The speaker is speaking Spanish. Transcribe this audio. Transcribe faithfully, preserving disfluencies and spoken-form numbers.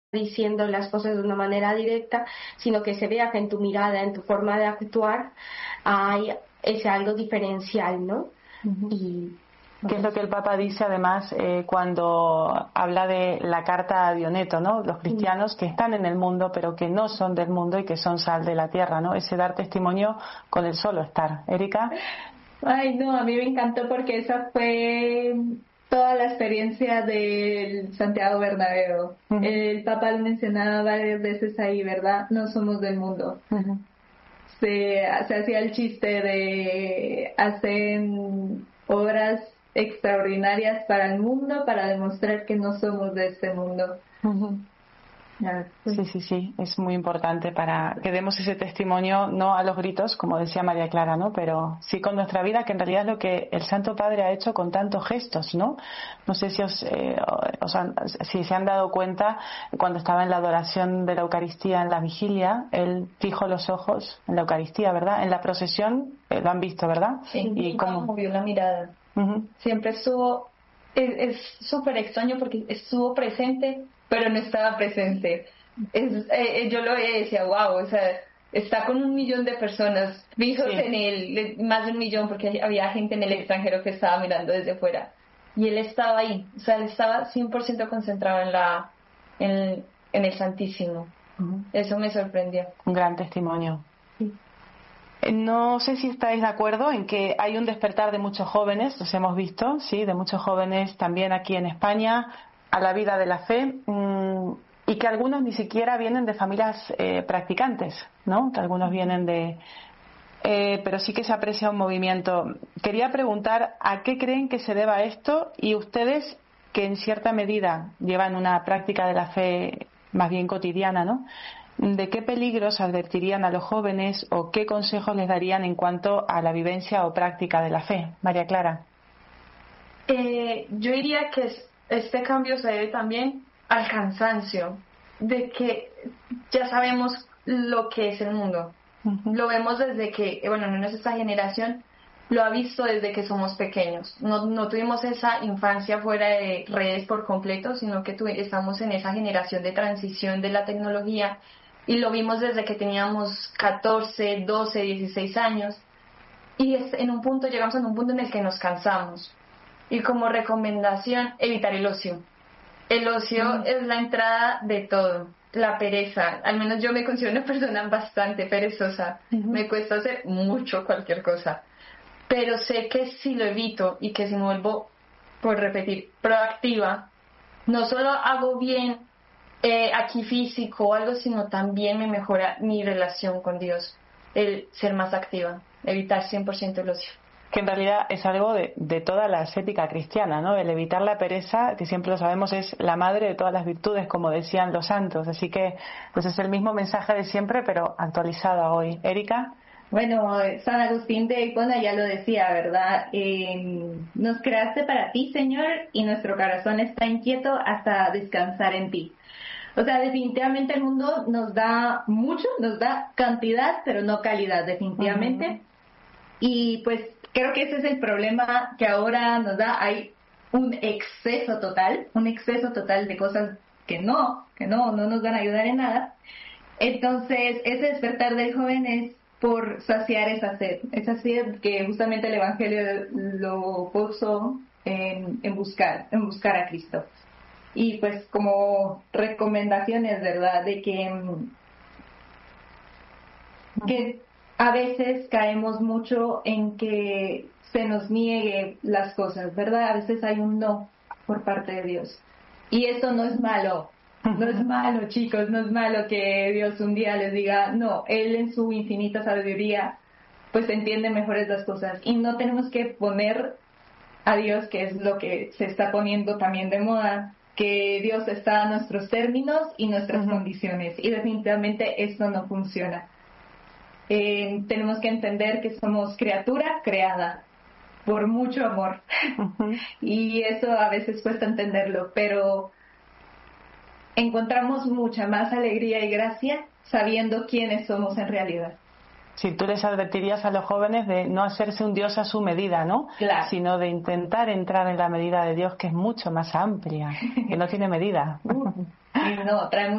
diciendo las cosas de una manera directa, sino que se vea que en tu mirada, en tu forma de actuar, hay ese algo diferencial, ¿no? Uh-huh. Y que es lo que el Papa dice además eh, cuando habla de la carta a Dioneto, ¿no? Los cristianos que están en el mundo pero que no son del mundo y que son sal de la tierra, ¿no? Ese dar testimonio con el solo estar. Erika. Ay, no, a mí me encantó porque esa fue toda la experiencia del Santiago Bernabéu. Uh-huh. El Papa lo mencionaba varias veces ahí, ¿verdad? No somos del mundo. Uh-huh. Se, se hacía el chiste de hacen obras extraordinarias para el mundo para demostrar que no somos de este mundo. Uh-huh. Sí, sí, sí, es muy importante para que demos ese testimonio, no a los gritos, como decía María Clara, ¿no? Pero sí con nuestra vida, que en realidad es lo que el Santo Padre ha hecho con tantos gestos, ¿no? No sé si os, eh, os han, si se han dado cuenta, cuando estaba en la adoración de la Eucaristía en la vigilia, él fijó los ojos en la Eucaristía, ¿verdad? En la procesión, eh, lo han visto, ¿verdad? Sí, y cómo movió la mirada. Uh-huh. Siempre estuvo, es súper extraño porque estuvo presente, pero no estaba presente. Es, eh, yo lo decía, wow, o sea, está con un millón de personas fijos sí. en él, más de un millón, porque había gente en el extranjero que estaba mirando desde fuera. Y él estaba ahí, o sea, él estaba cien por ciento concentrado en, la, en, en el Santísimo. Uh-huh. Eso me sorprendió. Un gran testimonio. Sí. No sé si estáis de acuerdo en que hay un despertar de muchos jóvenes, los hemos visto, sí, de muchos jóvenes también aquí en España, a la vida de la fe, mmm, y que algunos ni siquiera vienen de familias eh, practicantes, ¿no? Que algunos vienen de... Eh, pero sí que se aprecia un movimiento. Quería preguntar a qué creen que se deba esto y ustedes que en cierta medida llevan una práctica de la fe más bien cotidiana, ¿no? ¿De qué peligros advertirían a los jóvenes o qué consejos les darían en cuanto a la vivencia o práctica de la fe? María Clara. Eh, yo diría que este cambio se debe también al cansancio, de que ya sabemos lo que es el mundo. Uh-huh. Lo vemos desde que, bueno, no es esta generación, lo ha visto desde que somos pequeños. No, no tuvimos esa infancia fuera de redes por completo, sino que tuve, estamos en esa generación de transición de la tecnología y lo vimos desde que teníamos catorce, doce, dieciséis años y es, en un punto llegamos a un punto en el que nos cansamos. Y como recomendación, evitar el ocio. El ocio mm. es la entrada de todo. La pereza. Al menos yo me considero una persona bastante perezosa. Mm-hmm. Me cuesta hacer mucho cualquier cosa. Pero sé que si lo evito y que si me vuelvo, por repetir, proactiva, no solo hago bien eh, aquí físico o algo, sino también me mejora mi relación con Dios. El ser más activa. Evitar cien por ciento el ocio. Que en realidad es algo de, de toda la ascética cristiana, ¿no? El evitar la pereza, que siempre lo sabemos, es la madre de todas las virtudes, como decían los santos. Así que, pues es el mismo mensaje de siempre, pero actualizado a hoy. Erika. Bueno, San Agustín de Hipona ya lo decía, ¿verdad? Eh, nos creaste para ti, Señor, y nuestro corazón está inquieto hasta descansar en ti. O sea, definitivamente el mundo nos da mucho, nos da cantidad, pero no calidad, definitivamente. Uh-huh. Y pues creo que ese es el problema que ahora nos da. Hay un exceso total, un exceso total de cosas que no, que no, no nos van a ayudar en nada. Entonces, ese despertar del joven es por saciar esa sed, esa sed que justamente el Evangelio lo puso en, en buscar, en buscar a Cristo. Y pues como recomendaciones, ¿verdad? De que, que a veces caemos mucho en que se nos niegue las cosas, ¿verdad? A veces hay un no por parte de Dios. Y eso no es malo, no es malo, chicos, no es malo que Dios un día les diga, no, Él en su infinita sabiduría, pues entiende mejores las cosas. Y no tenemos que poner a Dios, que es lo que se está poniendo también de moda, que Dios está a nuestros términos y nuestras uh-huh. condiciones. Y definitivamente esto no funciona. Eh, tenemos que entender que somos criatura creada por mucho amor. Uh-huh. Y eso a veces cuesta entenderlo, pero encontramos mucha más alegría y gracia sabiendo quiénes somos en realidad. Si tú les advertirías a los jóvenes de no hacerse un Dios a su medida, ¿no? Claro. Sino de intentar entrar en la medida de Dios, que es mucho más amplia, que no tiene medida. Uh, y no, trae